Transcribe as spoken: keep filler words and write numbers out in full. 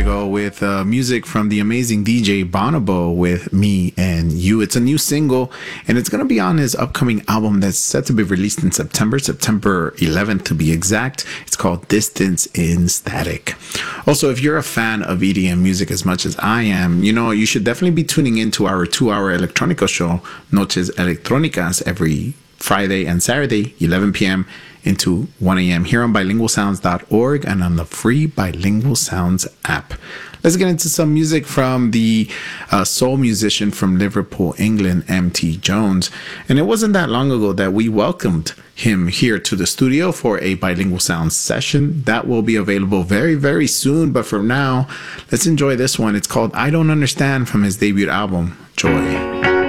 ago with uh, music from the amazing D J Bonobo with Me and You. It's a new single, and it's going to be on his upcoming album that's set to be released in September, September eleventh to be exact. It's called Distance in Static. Also, if you're a fan of E D M music as much as I am, you know, you should definitely be tuning into our two-hour electronica show, Noches Electrónicas, every Friday and Saturday, eleven p.m. into one a.m. here on bilingual sounds dot org and on the free Bilingual Sounds app. Let's get into some music from the uh, soul musician from Liverpool, England, M T Jones. And it wasn't that long ago that we welcomed him here to the studio for a Bilingual Sounds session. That will be available very, very soon. But for now, let's enjoy this one. It's called I Don't Understand from his debut album, Joy.